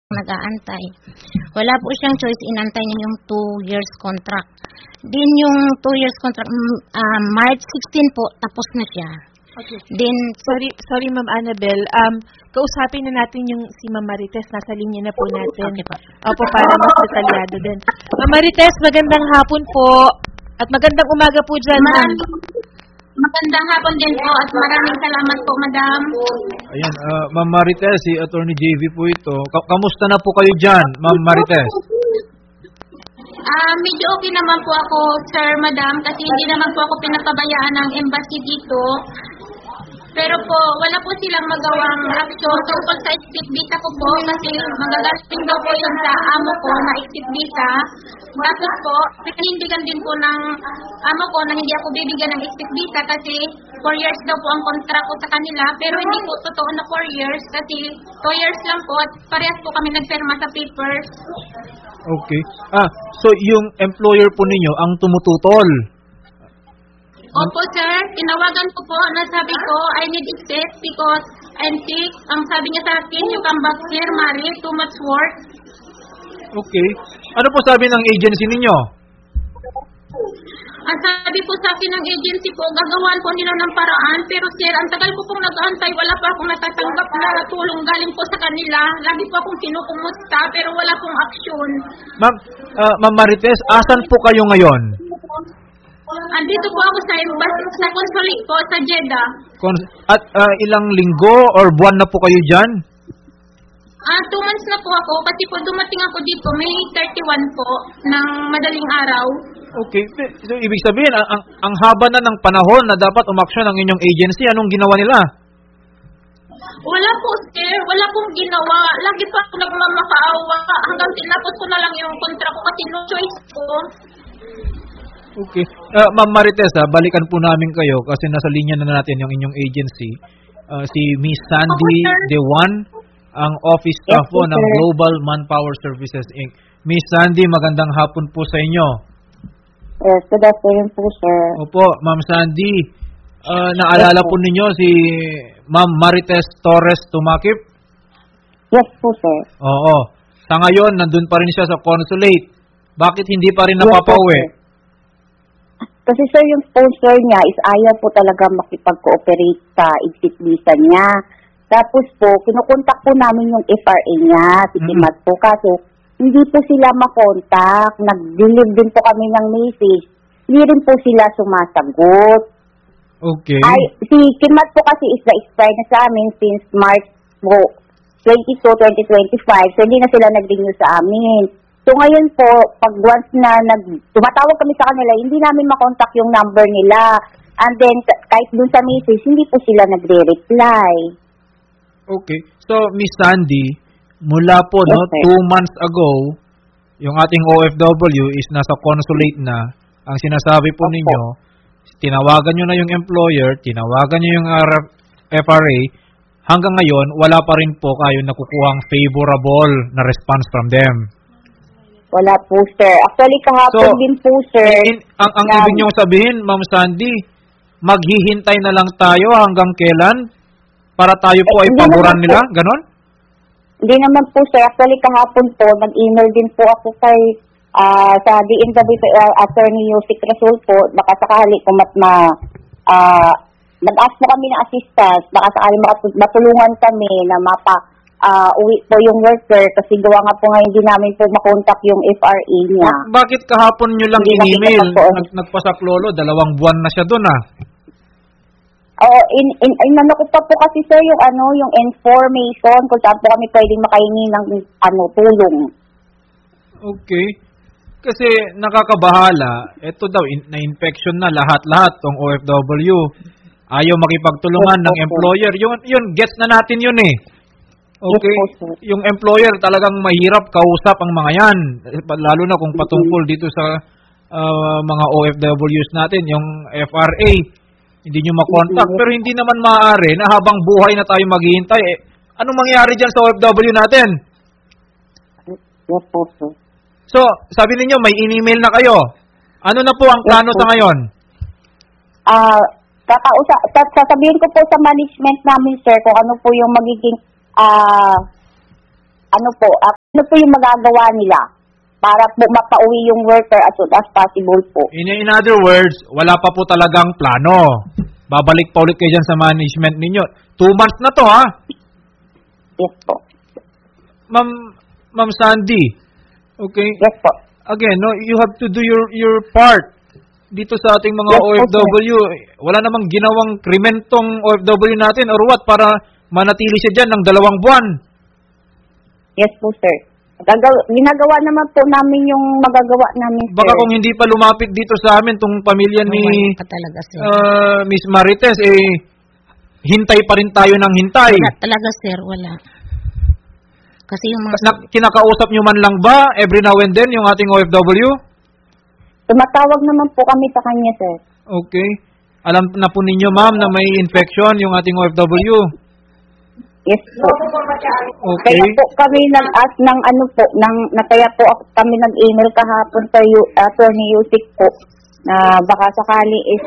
nag-aantay. Wala po siyang choice, inantay niya yung 2 years contract. Din yung 2 years contract, March 16 po, tapos na siya. Okay. Then, Sorry Ma'am Annabel. Kausapin na natin yung si Ma'am Marites. Nasa linya na po natin. Okay po. Opo, para mas detalyado din. Ma'am Marites, magandang hapon po. At magandang umaga po dyan, ma'am. Magandang hapon din po at maraming salamat po, madam. Ayan, Ma'am Marites, si Attorney JV po ito. Kamusta na po kayo dyan, Ma'am Marites? Medyo okay naman po ako, sir, madam, kasi hindi naman po ako pinapabayaan ng embassy dito. Pero po, wala po silang magawang action tungkol sa exit visa ko po kasi magagaling daw po yun sa amo ko na exit visa. Tapos po, pinindigan din po ng amo ko na hindi ako bibigyan ng exit visa kasi 4 years daw po ang contract ko sa kanila. Pero hindi po totoo na 4 years kasi 2 years lang po at parehas po kami nagpirma sa papers. Okay. So yung employer po ninyo ang tumututol? Opo, sir. Tinawagan ko po na sabi ko, I need exit because I'm sick. Ang sabi niya sa akin, you come back here, Mari, too much work. Okay. Ano po sabi ng agency ninyo? Ang sabi po sa akin ng agency po, gagawin po nila ng paraan. Pero sir, ang tagal ko pong nag-aantay, wala pa akong natatanggap na tulong galing po sa kanila. Lagi po akong kinukumusta, pero wala pong aksyon. Ma'am Marites, asan po kayo ngayon? Andito po ako sa embassy, sa consulate po, sa Jeddah. At ilang linggo or buwan na po kayo dyan? 2 months na po ako kasi po dumating ako dito May 31 po ng madaling araw. Okay. So, ibig sabihin, ang haba na ng panahon na dapat umaksyon ang inyong agency. Anong ginawa nila? Wala po, sir. Wala pong ginawa. Lagi pa ako nagmamakaawa hanggang tinapos ko na lang yung kontra ko kasi no choice po. Okay. Ma'am Marites, balikan po namin kayo kasi nasa linya na natin yung inyong agency. Si Miss Sandy Dewan, ang office staff po ng Global Manpower Services Inc. Miss Sandy, magandang hapon po sa inyo. Yes, good afternoon po, sir. Opo, Ma'am Sandy, naalala po ninyo si Ma'am Marites Torres Tumakip? Yes po, sir. Oo. Sa ngayon, nandun pa rin siya sa consulate. Bakit hindi pa rin napapauwi? Kasi sir, yung sponsor niya is ayaw po talaga makipag-cooperate sa exit visa niya. Tapos po, kinukontak po namin yung FRA niya, titimat po. Kaso, hindi po sila makontak. Nag-deliver din po kami ng message. Hindi rin po sila sumasagot. Okay. Si Kimat po kasi is na-expire na sa amin since March po 22, 2025. So, hindi na sila nag-renew sa amin. So, ngayon po, pag once na tumatawag kami sa kanila, hindi namin makontak yung number nila. And then, kahit dun sa message, hindi po sila nagre-reply. Okay. So, Miss Sandy, mula po, Yes, no, sir. 2 months ago, yung ating OFW is nasa consulate na. Ang sinasabi po ninyo, tinawagan nyo na yung employer, tinawagan nyo yung FRA, hanggang ngayon, wala pa rin po kayo nakukuhang favorable na response from them. Wala po, sir. Actually, kahapon din po, sir. Ang ibig nyo sabihin, Ma'am Sandy, maghihintay na lang tayo hanggang kailan para tayo po ay paboran nila? Ganon? Hindi naman po, sir. Actually, kahapon po, nag-email din po ako kay sa DNW Attorney Yusik Rasul po. Baka sakali kung nag-ask po kami ng assistance, baka sakali matulungan kami na uwi po yung worker kasi gawa nga po ngayon din namin po makontak yung FRA niya. Bakit kahapon nyo lang in-email? Nagpasaklolo, 2 buwan na siya doon Oo, inano ko pa po kasi sir yung information kung saan po kami pwedeng makahingi ng tulong. Okay. Kasi nakakabahala, ito daw, na-infection na lahat-lahat tong OFW. Ayaw makipagtulungan ng employer. Yun, gets na natin yun eh. Okay. Yung employer talagang mahirap kausap ang mga yan. Lalo na kung patungkol dito sa mga OFWs natin, yung FRA. Hindi nyo makontak. Pero hindi naman maaari na habang buhay na tayo maghihintay. Anong mangyayari dyan sa OFW natin? Yes po, sir. So, sabi ninyo, may in-email na kayo. Ano na po ang plano sa ngayon? Sasabihin ko po sa management namin, sir, kung ano po yung magiging ano po yung magagawa nila para po mapauwi yung worker as soon as possible po. In other words, wala pa po talagang plano. Babalik pa ulit kayo dyan sa management ninyo. 2 months na to, ha? Yes po. Ma'am Sandy, okay? Yes po. Again, no, you have to do your part dito sa ating mga Yes, OFW. Wala namang ginawang krimen tong OFW natin or what para manatili siya dyan ng 2 buwan. Yes po, sir. Ginagawa naman po namin yung magagawa namin, sir. Baka kung hindi pa lumapit dito sa amin tong pamilya ni Wala pa talaga, sir. Miss Marites, hintay pa rin tayo ng hintay. Wala talaga, sir. Wala. Kasi yung mga... Kinakausap nyo man lang ba every now and then yung ating OFW? Tumatawag naman po kami sa kanya, sir. Okay. Alam na po ninyo, ma'am, na may infection yung ating OFW. Yes po. Okay. Kaya po kami nag-ask ng kaya po kami nag-email kahapon sa Attorney Yusik po na baka sakali is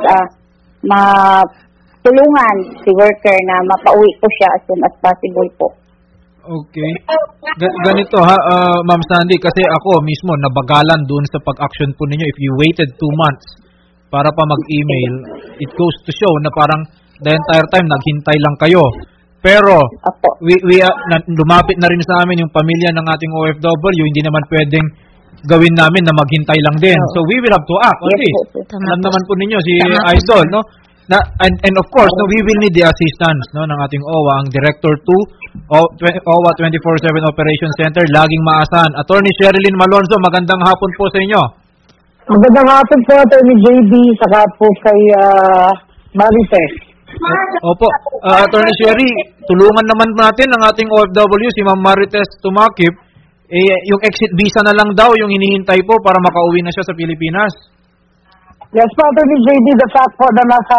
matulungan si worker na mapauwi po siya as soon as possible po. Okay. Ganito ha, Ma'am Sandy, kasi ako mismo nabagalan doon sa pag-action po ninyo. If you waited 2 months para pa mag-email, it goes to show na parang the entire time naghintay lang kayo. Pero lumapit na rin sa amin yung pamilya ng ating OFW, hindi naman pwedeng gawin namin na maghintay lang din. So we will have to act on this. Alam naman po ninyo si Idol, no? And of course, no, we will need the assistance, no, ng ating OWA, ang Director 2 OWA 24/7 Operations Center, laging maasahan. Attorney Sherilyn Malonzo, magandang hapon po sa inyo. Magandang hapon po, Attorney JB, saka po kay Marites. Opo, Attorney Sherry, tulungan naman natin ang ating OFW, si Ma'am Marites Tumakip. Yung exit visa na lang daw yung hinihintay po para makauwi na siya sa Pilipinas. Yes po, Attorney JB, the fact po na nasa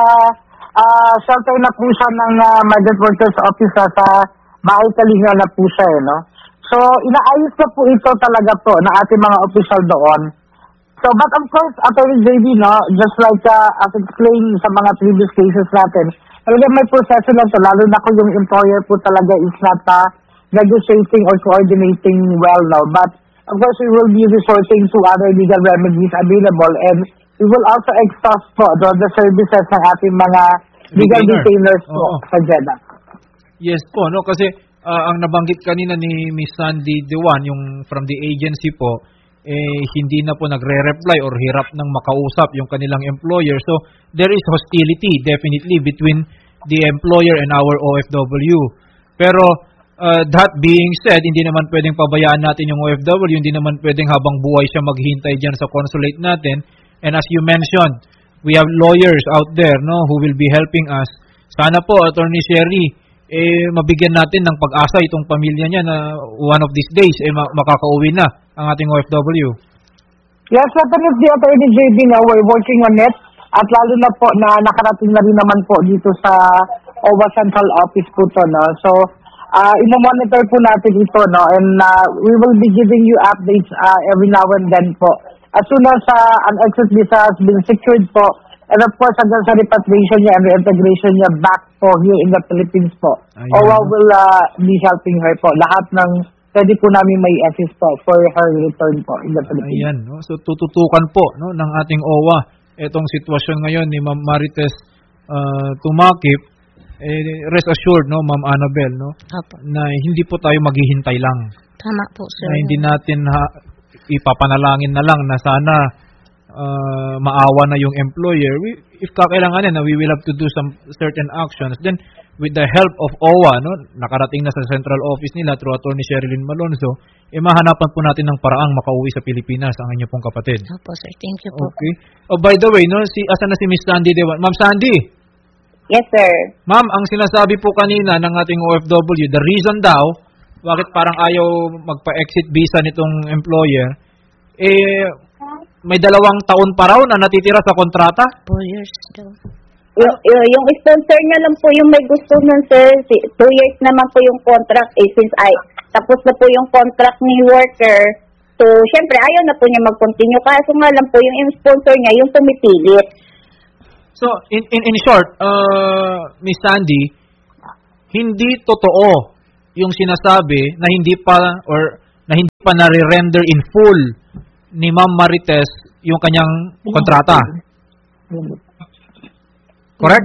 shelter na po siya ng Migrant Workers Office sa bahay kalinga na po siya, no? So, inaayos na po ito talaga po na ating mga official doon. So, but of course, Attorney JB, no, just like as explained sa mga previous cases natin, talaga may proseso lang to, lalo na kung yung employer po talaga is not negotiating or coordinating well, no. But, of course, we will be resorting to other legal remedies available, and we will also exhaust po the services ng ating mga legal detainers po sa Jeddah. Yes po, no, kasi ang nabanggit kanina ni Miss Sandy Dewan, yung from the agency po, hindi na po nagre-reply or hirap ng makausap yung kanilang employer. So, there is hostility definitely between the employer and our OFW. Pero, that being said, hindi naman pwedeng pabayaan natin yung OFW, hindi naman pwedeng habang buhay siya maghintay dyan sa consulate natin. And as you mentioned, we have lawyers out there, no, who will be helping us. Sana po, Attorney Sherry, mabigyan natin ng pag-asa itong pamilya niya na one of these days, makakauwi na ang ating OFW. Yes, definitely, Attorney JB, no, we're working on it. At lalo na po na nakarating na rin naman po dito sa OWA Central Office po to, no. So, imo-monitor po natin ito, no, and we will be giving you updates every now and then po. As soon as an exit visa has been secured po, and of course, hanggang sa repatriation niya and reintegration niya back po here in the Philippines po. OWA will be helping her po. Lahat ng pwede po namin may assist po for her return po in the Philippines. Ayan, no? So tututukan po, no, ng ating OWA itong sitwasyon ngayon ni Ma'am Marites Tumakip. Rest assured, no, Ma'am Annabel, no, na hindi po tayo maghihintay lang. Tama po, sir. Na hindi natin ipapanalangin na lang na sana maawa na yung employer. If kakailanganin na we will have to do some certain actions, then with the help of OWA, no, nakarating na sa central office nila through Attorney Sherilyn Malonzo, mahanapan po natin ng paraang makauwi sa Pilipinas ang inyo pong kapatid. Opo, sir. Thank you po. Okay. Oh, by the way, no, asan na si Miss Sandy Dewan? Ma'am Sandy. Yes, sir. Ma'am, ang sinasabi po kanina ng ating OFW, the reason daw bakit parang ayaw magpa-exit visa nitong employer, may 2 taon pa raw na natitira sa kontrata? 4 years daw. Yung sponsor niya lang po yung may gusto nun, sir. 2 years naman po yung contract, since tapos na po yung contract ni worker. So, syempre, ayaw na po niya mag-continue. Kaso nga lang po, yung sponsor niya, yung pumipilit. So, in short, Miss Sandy, hindi totoo yung sinasabi na hindi pa nare-render in full ni Ma'am Marites yung kanyang kontrata. Correct?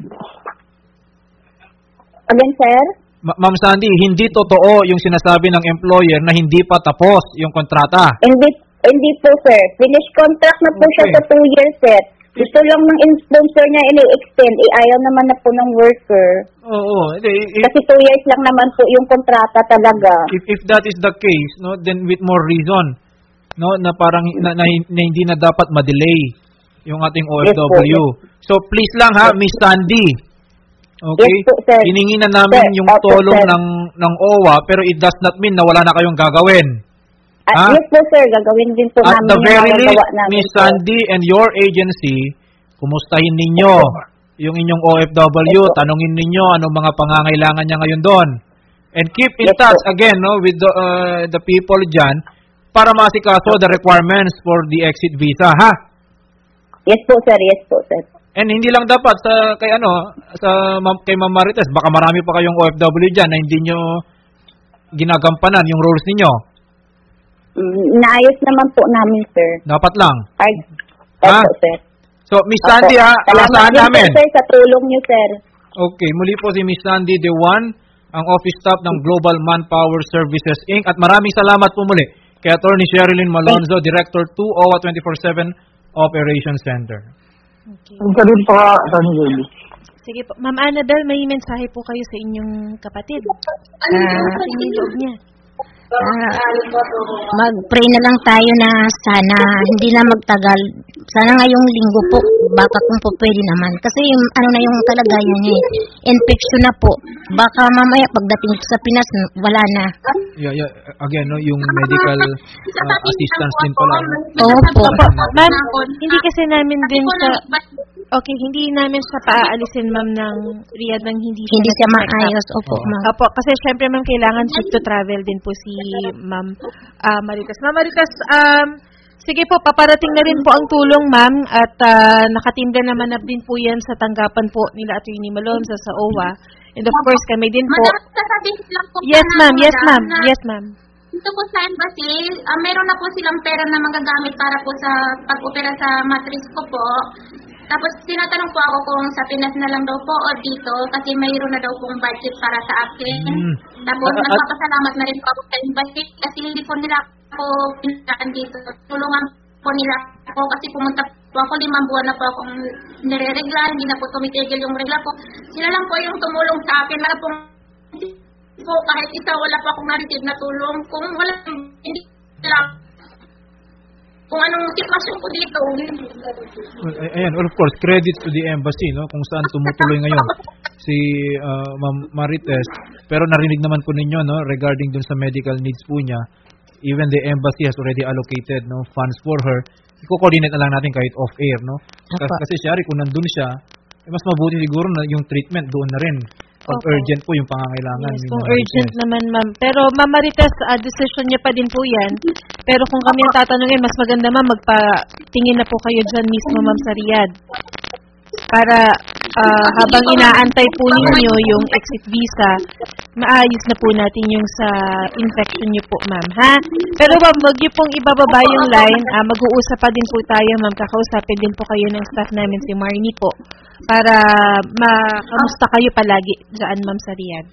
Again, sir? Ma'am Sandy, hindi totoo yung sinasabi ng employer na hindi pa tapos yung kontrata. Hindi po, sir. Finish contract na po siya Okay. sa 2 years, sir. Gusto lang ng sponsor niya ini-extend. Ayaw naman na po ng worker. Oo. Kasi 2 years lang naman po yung kontrata talaga. If that is the case, no, then with more reason, no, na parang na hindi na dapat ma-delay yung ating OFW. So please lang ha, Miss Sandy. Okay? Yes po, sir. Hiningi na namin Sir, yung opo, tulong sir. ng OWA, pero it does not mean na wala na kayong gagawin. Ha? Yes po, sir. Gagawin din po At namin the very yung least, magagawa namin. Miss sir. Sandy and your agency, kumustahin ninyo yung inyong OFW, Yes, po. tanungin ninyo anong mga pangangailangan niya ngayon doon. And keep in Yes, touch po. again, no, with the people dyan para masikaso the requirements for the exit visa, ha? Yes po, sir. Yes po, sir. And hindi lang dapat kay Ma'am Marites, baka marami pa kayong OFW dyan na hindi nyo ginagampanan yung rules ninyo. Naayos naman po namin, sir. Dapat lang. Opo, Ha? sir. So, Miss Sandy, ha, Salamat asahan din po, namin. sir, sa tulong niyo, sir. Okay, muli po si Miss Sandy De Juan, ang office staff ng Global Manpower Services Inc. At maraming salamat po muli kay Attorney Sherilyn Malonzo, Director 2, OWA 24/7 Operations Center. Okay. Ito rin po, Atty. JB. Sige po. Ma'am Annabel, may mensahe po kayo sa inyong kapatid. Sa inyong loob niya. Mag-pray na lang tayo na sana hindi na magtagal. Sana ngayong linggo po, baka kung po pwede naman. Kasi ano na yung kalagayan niya, infection na po. Baka mamaya pagdating sa Pinas, wala na. Yeah. Again, no, yung medical assistance din pala. Opo. Ma'am, hindi kasi namin din sa... Okay, hindi namin siya paaalisin, ma'am, ng Riyadh nang hindi Hindi siya nag-check up. maayos. Opo, ma'am. Opo, kasi syempre, ma'am, kailangan fit to travel din po si Ma'am Marites. Ma'am Marites, sige po, paparating na rin po ang tulong, ma'am, at nakatimbra naman na din po yan sa tanggapan po nila Atty. Malonzo sa OWA. And of course, kami din po. Madam, sasabihin lang po Yes, sana, ma'am. Yes, madam, ma'am. na Yes, ma'am. Dito po sa embassy, meron na po silang pera na magagamit para po sa pag-opera sa matrix ko po. Tapos tinatanong po ako kung sa Pinas na lang daw po o dito kasi mayroon na daw pong budget para sa akin. Tapos nagpapasalamat na rin po ako sa embassy kasi hindi po nila ako pinakaan dito. Tulungan po nila ako kasi pumunta po ako 5 buwan na po akong nireregla, hindi na po tumitigil yung regla ko. Sila lang po yung tumulong sa akin. Wala pong po kahit isa wala pa akong na-receive na tulong. Kung wala, hindi lang. Kung anong sitwasyon ko dito. Ayan, of course, credits to the embassy, no, kung saan tumutuloy ngayon si Ma'am Marites. Pero narinig naman po ninyo, no, regarding dun sa medical needs po niya, even the embassy has already allocated, no, funds for her. I-coordinate na lang natin kahit off-air, no? Kasi syari, kung nandun siya, mas mabuti siguro na yung treatment doon na rin. Pag urgent po yung pangangailangan. Yes, ni kung Ma'am urgent Marites. naman, ma'am. Pero, Ma'am Marites, decision niya pa din po yan. Pero kung kami ang tatanungin, mas maganda, ma'am, magpatingin na po kayo dyan mismo, ma'am, sa Riyadh. Para habang inaantay po ninyo yung exit visa, maayos na po natin yung sa infection niyo po, ma'am. Ha? Pero, ma'am, wag niyo pong ibababa yung line. Mag-uusap pa din po tayo, ma'am. Kakausapin din po kayo ng staff namin, si Marnie po. Para makamusta kayo palagi dyan, ma'am, sa Riyadh.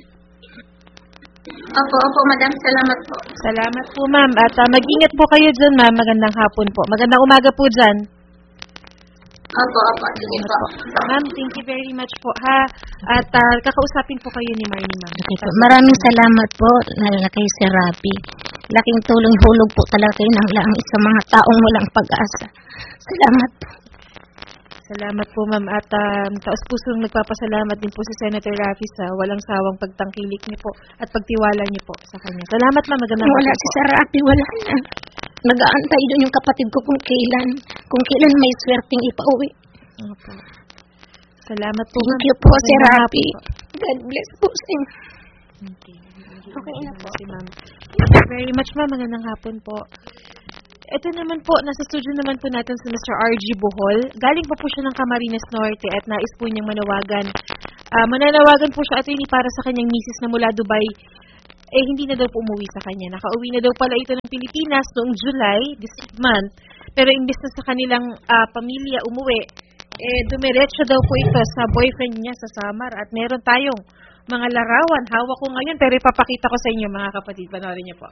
Opo, madam. Salamat po. Salamat po, ma'am. At mag-ingat po kayo dyan, ma'am. Magandang hapon po. Magandang umaga po dyan. Opo. Sige po. Ma'am, thank you very much po, ha. At kakausapin po kayo ni Marnie, ma'am. Okay po. Maraming salamat po, lalo na kay Sir Rapi. Laking tulong-hulog po talaga kayo ng langit sa mga taong walang pag-asa. Salamat po. Salamat po, ma'am. At taos-pusong nagpapasalamat din po si Senator Rafi sa walang sawang pagtangkilik niyo po at pagtiwala niyo po sa kanya. Salamat, ma'am. Magandang Wala hapon si po. Sir Rapi, wala na. Nag-aantay doon yung kapatid ko kung kailan may swerteng ipauwi. Opo. Salamat po, ma'am. Thank you po, Sir Magandang Rapi. hapon po. God bless po sa inyo. Okay. Okay na po. Si ma'am. Thank you very much, ma'am. Magandang hapon po. Ito naman po, nasa studio naman po natin si Mr. RG Bohol. Galing po siya ng Camarines Norte at nais po niyang manawagan. Mananawagan po siya, attorney, para sa kanyang misis na mula Dubai hindi na daw po umuwi sa kanya. Nakauwi na daw pala ito ng Pilipinas noong July, this month. Pero imbes na sa kanilang pamilya umuwi, dumiretso daw po ito sa boyfriend niya sa Samar. At meron tayong mga larawan. Hawak ko ngayon, pero ipapakita ko sa inyo, mga kapatid. Panoorin niyo po.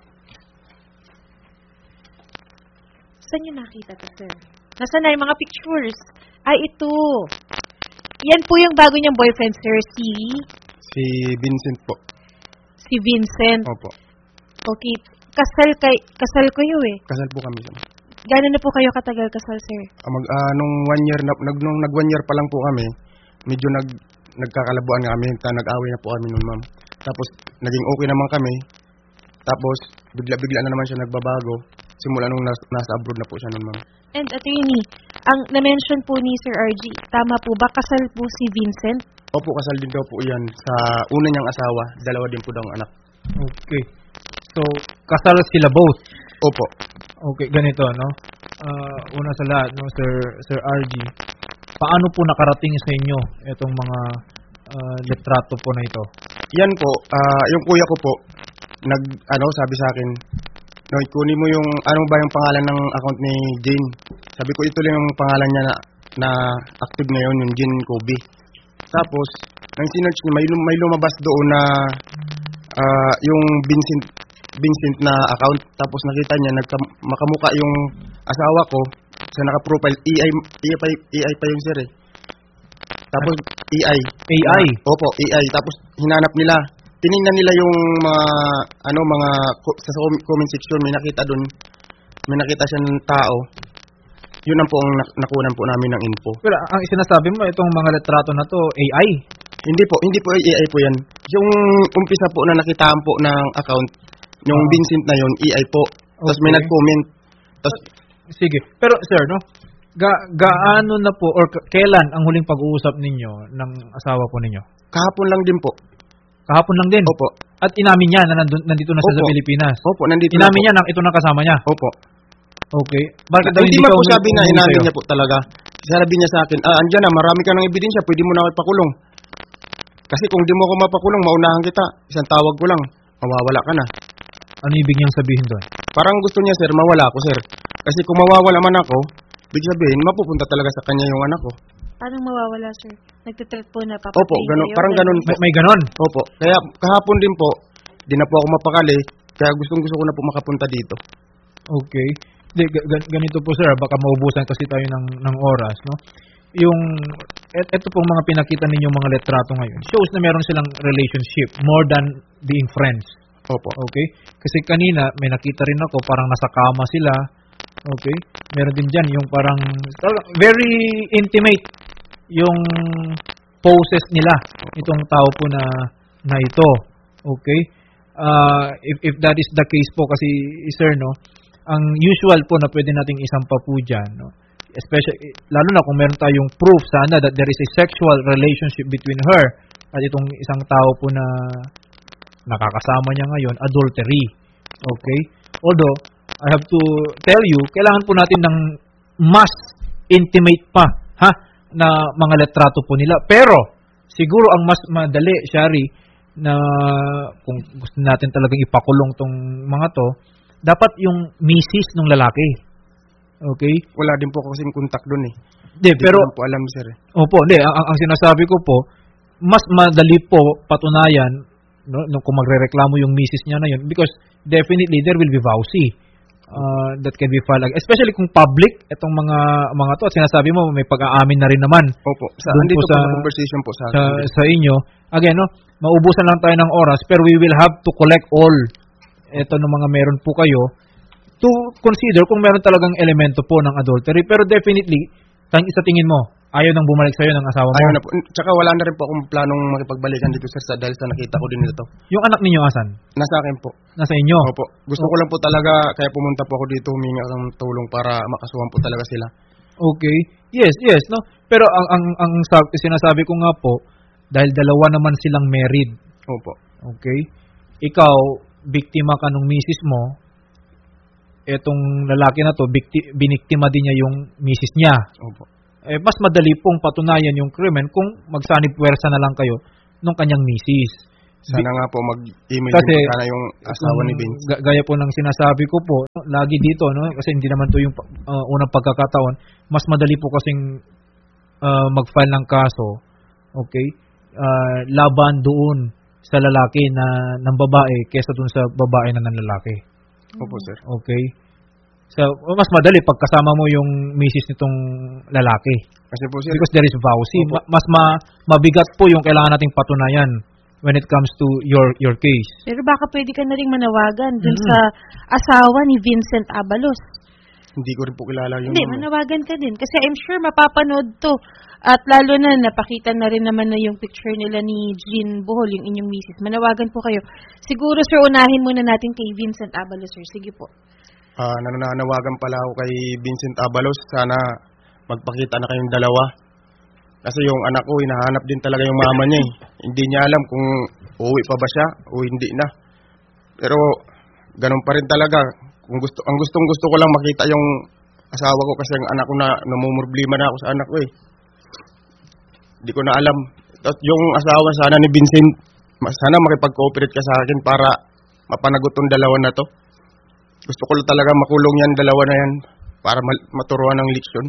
Saan niyo nakita to, sir? Nasaan na yung mga pictures? Ay, ito. Yan po yung bago niyang boyfriend, sir. Si Vincent po. Si Vincent. Opo. Okay. Kasal kayo eh. Kasal po kami. Gano'n na po kayo katagal kasal, sir? Nung 1 year nung nag 1 year pa lang po kami, medyo nagkakalabuan kami, nag-away na po kami nun, ma'am. Tapos naging okay naman kami. Tapos bigla na naman siya nagbabago. Simula nung nasa abroad na po siya nun, ma'am. And attorney, ang na-mention po ni Sir RG, tama po ba kasal po si Vincent? Opo, kasal din daw po yan sa una niyang asawa. 2 din po daw ang anak. Okay. So, kasal sila both. Opo. Okay, ganito, no? Una sa lahat, no, Sir RG, paano po nakarating sa inyo itong mga litrato po na ito? Yan po, yung kuya ko po, sabi sa akin, no, kunin mo yung, yung pangalan ng account ni Jane. Sabi ko, ito lang yung pangalan niya na active ngayon, yung Jane Kobe. Tapos, nang sinerch niya, may lumabas doon na yung Vincent na account. Tapos nakita niya, makamuka yung asawa ko sa naka-profile. AI pa yung sir eh. Tapos, AI? Opo, AI. Tapos, hinanap nila. Tinignan nila yung sa comment section, may nakita doon. May nakita siya ng tao. Yun ang po ang nakunan po namin ng info. Pero ang sinasabi mo, itong mga litrato na to, AI? Hindi po AI po yan. Yung umpisa po na nakitaan po ng account, yung Vincent na yun, AI po. Tapos may nag-comment. Sige. Pero sir, no? Gaano na po, or kailan ang huling pag-uusap ninyo ng asawa po ninyo? Kahapon lang din po. Kahapon lang din? Opo. At inamin niya na nandito na siya sa Pilipinas? Opo, nandito inamin na niya na ito na kasama niya? Opo. Okay. Bakit daw hindi man po sabi na inamin niya po talaga. Sabi niya sa akin, andyan na, marami ka ng ebidensya, pwede mo na ako ipakulong. Kasi kung di mo ako mapakulong, maunahan kita. Isang tawag ko lang, mawawala ka na. Ano ibig niyang sabihin doon? Parang gusto niya, sir, mawala ako, sir. Kasi kung mawawala man ako, ibig sabihin, mapupunta talaga sa kanya yung anak ko. Paano mawawala, sir? Nagtitreat po na papatay Opo, parang ganun po. May ganon? Opo. Kaya kahapon din po, di na po ako mapakali, kaya gusto ko na po makapunta dito. Okay. Ganito po, sir, baka maubusan kasi tayo ng oras, no? Ito pong mga pinakita ninyong mga litrato ngayon shows na meron silang relationship more than being friends. Opo. Okay? Kasi kanina may nakita rin ako parang nasa kama sila. Okay? Meron din diyan yung parang very intimate yung poses nila itong tao po na ito. Okay? If that is the case po kasi sir, no, ang usual po na pwede nating isampa po diyan, no, especially lalo na kung meron tayong proof sana that there is a sexual relationship between her at itong isang tao po na nakakasama niya ngayon, adultery. Okay? Although, I have to tell you, kailangan po natin ng mas intimate pa, na mga litrato po nila. Pero, siguro ang mas madali, Shari, na kung gusto natin talagang ipakulong tong mga to, dapat yung misis ng lalaki. Okay? Wala din po ako kasing contact doon eh. Pero po alam, sir. Opo, ang sinasabi ko po, mas madali po patunayan, no, kung magrereklamo yung misis niya na yun, because definitely there will be vowsy that can be filed, especially kung public itong mga to, at sinasabi mo may pag-aamin na rin naman. Opo, andito po sa conversation po sa inyo. Again, no, maubusan lang tayo ng oras, pero we will have to collect all ito ng mga meron po kayo to consider kung meron talagang elemento po ng adultery. Pero definitely, sa tingin mo, ayaw nang bumalik sa'yo ng asawa mo? Ayaw na po. Tsaka wala na rin po akong planong makipagbalikan dito, sir, dahil sa nakita ko din ito. Yung anak ninyo, asan? Nasa akin po. Nasa inyo? Opo. Gusto ko lang po talaga, kaya pumunta po ako dito, humingi ng tulong para makasuhan po talaga sila. Okay. Yes, no? Pero ang sinasabi ko nga po, dahil dalawa naman silang married. Opo. Okay? Ikaw, biktima ka nung misis mo, etong lalaki na to, biniktima din niya yung misis niya. Opo. Mas madali pong patunayan yung krimen kung magsanib puwersa na lang kayo nung kanyang misis. Sana nga po mag-email Kasi, din po sana yung asawa ni Vince. Gaya po ng sinasabi ko po, lagi dito, no? Kasi hindi naman to yung unang pagkakataon. Mas madali po kasing mag-file ng kaso, okay? Laban doon sa lalaki ng babae kaysa doon sa babae na ng lalaki. Opo, sir. Okay? So, mas madali pag kasama mo yung misis nitong lalaki. Kasi po, sir, Because there is vowsy. Opo. Mas mabigat po yung kailangan nating patunayan when it comes to your case. Pero baka pwede ka na rin manawagan dun sa asawa ni Vincent Abalos. hindi ko rin po kilala yung... Hindi, manawagan ka din. Kasi I'm sure mapapanood to. At lalo na, napakita na rin naman na yung picture nila ni Jean Bohol, yung inyong misis. Manawagan po kayo. Siguro, sir, unahin muna natin kay Vincent Abalos, sir. Sige po. Nananawagan pala ako kay Vincent Abalos. Sana magpakita na kayong dalawa. Kasi yung anak ko, hinahanap din talaga yung mama niya. Hindi niya alam kung uuwi pa ba siya o hindi na. Pero, ganun pa rin talaga. Ang gustong-gusto ko lang makita yung asawa ko kasi ang anak ko na namumroblema na ako sa anak ko eh. Hindi ko na alam. At yung asawa sana ni Vincent, sana makipag-cooperate ka sa akin para mapanagot tong dalawa na to. Gusto ko talaga makulong yan, dalawa na yan, para maturuan ng leksyon.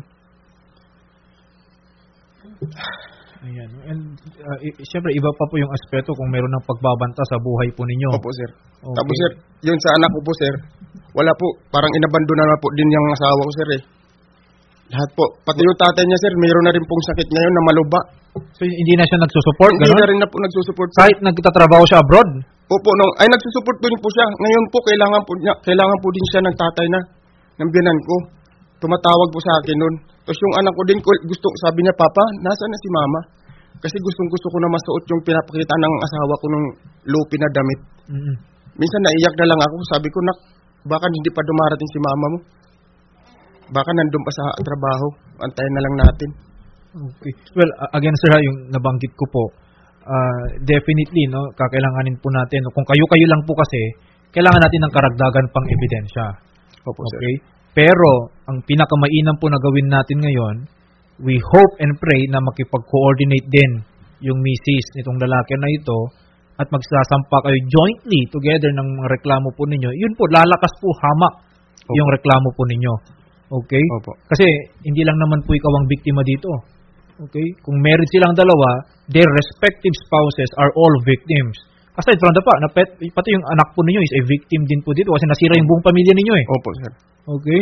Ayan. And siyempre iba pa po yung aspeto kung meron ng pagbabanta sa buhay po ninyo. Opo, sir. Okay. Tapos, sir, yun sa anak ko po, sir, wala po, parang inabandona na po din yung asawa ko, sir, eh. Lahat po. Pati yung tatay niya, sir, mayroon na rin pong sakit ngayon na maluba. So hindi na siya nagsusupport, Hindi gano'n? na rin na po nagsusupport, sir. Kahit nagtatrabaho siya abroad? Opo, nagsusupport po din po siya. Ngayon po, kailangan po din siya ng tatay na, ng biyanan ko. Tumatawag po sa akin nun. Tapos yung anak ko din, sabi niya, Papa, nasaan na si Mama? Kasi gusto ko na masuot yung pinapakita ng asawa ko nung lupi na damit. Mm-hmm. Minsan naiyak na lang ako. Sabi ko, nak, baka hindi pa dumarating si Mama mo. Baka nandun pa sa trabaho. Antayin na lang natin. Okay. Well, again sir, yung nabanggit ko po, definitely, no, kakailanganin po natin. Kung kayo-kayo lang po kasi, kailangan natin ng karagdagan pang ebidensya. Opo, sir. Okay? Pero, ang pinakamainam po na gawin natin ngayon, we hope and pray na makipag-coordinate din yung misis nitong lalaki na ito at magsasampa kayo jointly together ng mga reklamo po ninyo. Yun po, lalakas po hamak yung reklamo po ninyo. Okay? Opo. Kasi hindi lang naman po ikaw ang biktima dito. Okay? Kung married silang dalawa, their respective spouses are all victims. Aside from the fact, pati yung anak po ninyo is a victim din po dito kasi nasira yung buong pamilya ninyo eh. Opo, sir. Okay?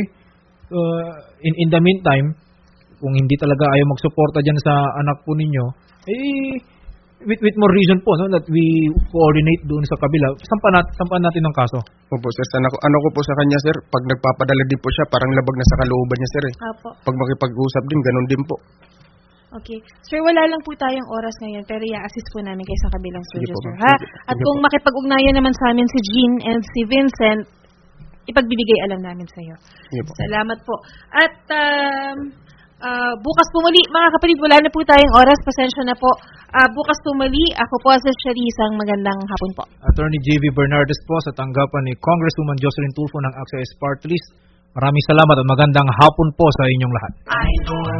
In the meantime, kung hindi talaga ayaw magsuporta dyan sa anak po ninyo, with more reason po, no, that we coordinate doon sa kabila, sampan natin ng kaso. Opo, sir. Ano ko po sa kanya, sir, pag nagpapadala din po siya, parang labag na sa kalooban niya, sir, eh. Apo. Pag makipag-usap din, ganun din po. Okay. Sir, wala lang po tayong oras ngayon, pero i-assist po namin kayo sa kabilang Sige studio, po, sir. ma'am. Ha? Sige. At Sige kung po. makipag-ugnayan naman sa amin si Jean and si Vincent, ipagbibigay alam namin sa iyo. Sige po. Salamat po. At bukas po muli, mga kapatid, wala na po tayong oras. Pasensya na po. Bukas po muli, ako po sa Charisang magandang hapon po. Attorney J.V. Bernardes po sa tanggapan ni Congresswoman Jocelyn Tulfo ng AXA Party List. Maraming salamat at magandang hapon po sa inyong lahat.